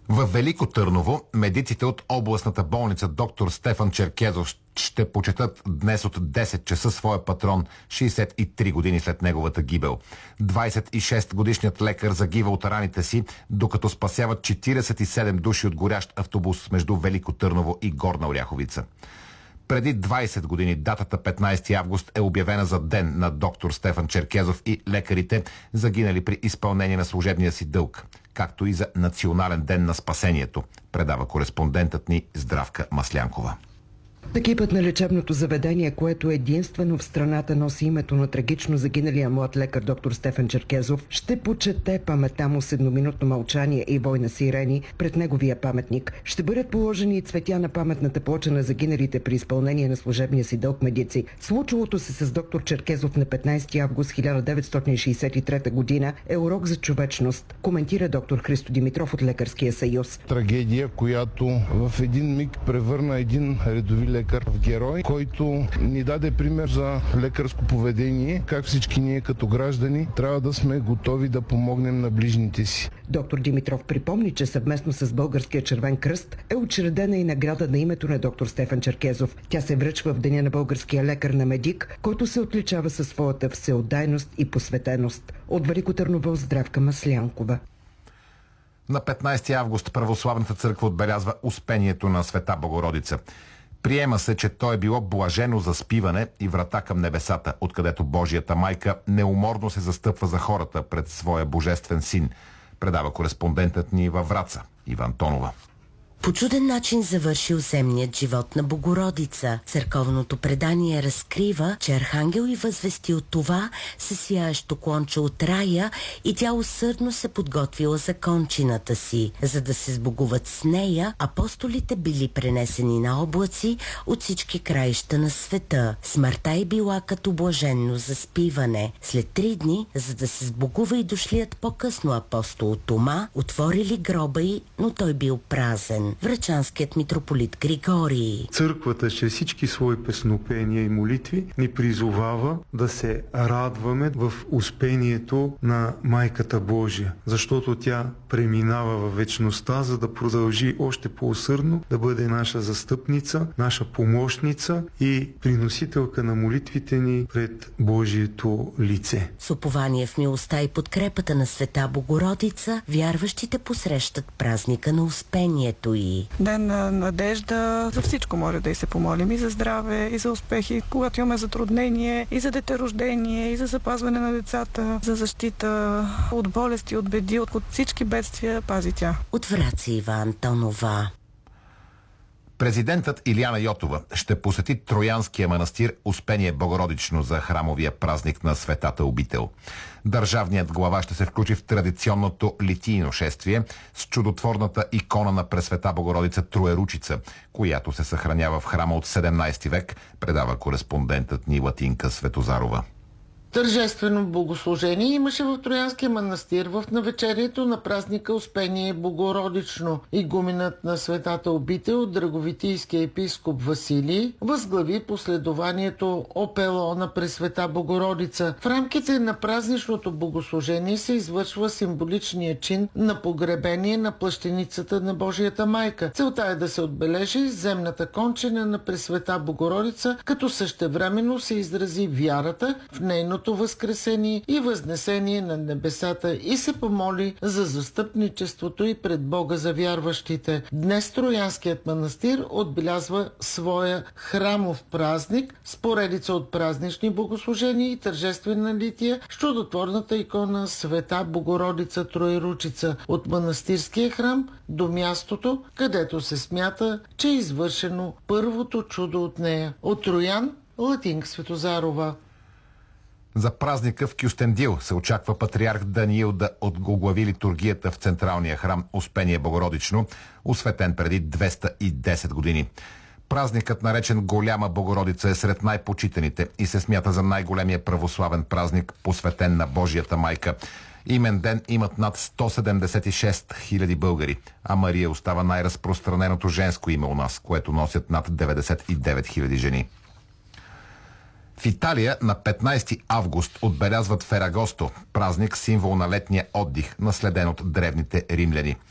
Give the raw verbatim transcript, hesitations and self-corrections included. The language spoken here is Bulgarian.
В Велико Търново медиците от областната болница доктор Стефан Черкезов ще почетат днес от десет часа своя патрон, шейсет и три години след неговата гибел. двадесет и шест годишният лекар загива от раните си, докато спасяват четиридесет и седем души от горящ автобус между Велико Търново и Горна Оряховица. Преди двадесет години датата петнадесети август е обявена за ден на доктор Стефан Черкезов и лекарите, загинали при изпълнение на служебния си дълг, както и за Национален ден на спасението, предава кореспондентът ни Здравка Маслянкова. Екипът на лечебното заведение, което единствено в страната носи името на трагично загиналия млад лекар доктор Стефан Черкезов, ще почете паметта му с едноминутно мълчание и вой на сирени пред неговия паметник. Ще бъдат положени и цветя на паметната плоча на загиналите при изпълнение на служебния си дълг медици. Случилото се с доктор Черкезов на петнадесети август хиляда деветстотин шейсет и трета година е урок за човечност, коментира доктор Христо Димитров от Лекарския съюз. Трагедия, която в един миг превърна един редови лекар в герой, който ни даде пример за лекарско поведение, как всички ние като граждани трябва да сме готови да помогнем на ближните си. Доктор Димитров припомни, че съвместно с Българския червен кръст е учредена и награда на името на доктор Стефан Черкезов. Тя се връчва в деня на българския лекар на медик, който се отличава със своята всеотдайност и посветеност. От Велико Търново, Здравка Маслянкова. На петнадесети август православната църква отбелязва Успението на Света Богородица. Приема се, че то е било блажено заспиване и врата към небесата, откъдето Божията майка неуморно се застъпва за хората пред своя божествен син, предава кореспондентът ни във Враца Иван Тонова. По чуден начин завършил земният живот на Богородица. Църковното предание разкрива, че архангел й възвестил това със сияещо клонче от рая и тя усърдно се подготвила за кончината си. За да се сбогуват с нея, апостолите били пренесени на облаци от всички краища на света. Смъртта й била като блаженно заспиване. След три дни, за да се сбогува и дошлият по-късно апостол Тома, отворили гроба й, но той бил празен. Врачанският митрополит Григорий. Църквата чрез всички свои песнопения и молитви ни призовава да се радваме в успението на Майката Божия, защото тя преминава във вечността, за да продължи още по-усърдно да бъде наша застъпница, наша помощница и приносителка на молитвите ни пред Божието лице. С упование в милостта и подкрепата на Света Богородица, вярващите посрещат празника на Успението й. Ден на надежда, за всичко може да и се помолим, и за здраве, и за успехи, когато имаме затруднение, и за деторождение, и за запазване на децата, за защита от болести, от беди, от всички бедствия, пази тя. От Враца Иван Тонова. Президентът Илияна Йотова ще посети Троянския манастир Успение Богородично за храмовия празник на Светата обител. Държавният глава ще се включи в традиционното литийно шествие с чудотворната икона на Пресвета Богородица Троеручица, която се съхранява в храма от седемнадесети век, предава кореспондентът ни Латинка Светозарова. Тържествено богослужение имаше в Троянския манастир в навечерието на празника Успение Богородично. Игуменът на Светата обител, драговитийския епископ Василий, възглави последованието Опело на Пресвета Богородица. В рамките на празничното богослужение се извършва символичния чин на погребение на плащеницата на Божията майка. Целта е да се отбележи земната кончина на Пресвета Богородица, като същевременно се изрази вярата в нейното възкресение и възнесение на небесата и се помоли за застъпничеството и пред Бога за вярващите. Днес Троянският манастир отбелязва своя храмов празник с поредица от празнични богослужения и тържествена лития с чудотворната икона Света Богородица Троеручица от манастирския храм до мястото, където се смята, че е извършено първото чудо от нея. От Троян, Латинка Светозарова. За празника в Кюстендил се очаква патриарх Даниил да отглави литургията в централния храм Успение Богородично, осветен преди двеста и десет години. Празникът, наречен Голяма Богородица, е сред най-почитаните и се смята за най-големия православен празник, посветен на Божията майка. Имен ден имат над сто седемдесет и шест хиляди българи, а Мария остава най-разпространеното женско име у нас, което носят над деветдесет и девет хиляди жени. В Италия на петнадесети август отбелязват Ферагосто, празник, символ на летния отдих, наследен от древните римляни.